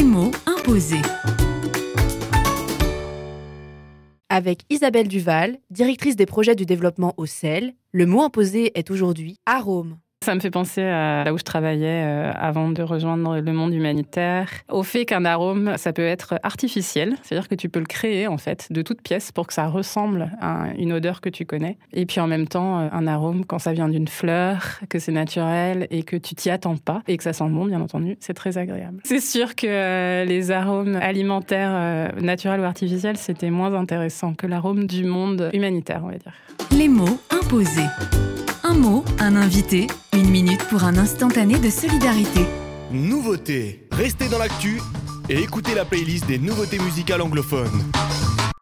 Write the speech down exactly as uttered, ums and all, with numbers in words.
mots imposés. Avec Isabelle Duval, directrice des projets du développement au C E L, le mot imposé est aujourd'hui arôme. Ça me fait penser à là où je travaillais euh, avant de rejoindre le monde humanitaire, au fait qu'un arôme, ça peut être artificiel, c'est-à-dire que tu peux le créer en fait de toutes pièces pour que ça ressemble à une odeur que tu connais. Et puis en même temps, un arôme, quand ça vient d'une fleur, que c'est naturel et que tu t'y attends pas et que ça sent bon, bien entendu, c'est très agréable. C'est sûr que euh, les arômes alimentaires euh, naturels ou artificiels, c'était moins intéressant que l'arôme du monde humanitaire, on va dire. Les mots imposés. Un mot, un invité, une minute pour un instantané de solidarité. Nouveautés. Restez dans l'actu et écoutez la playlist des nouveautés musicales anglophones.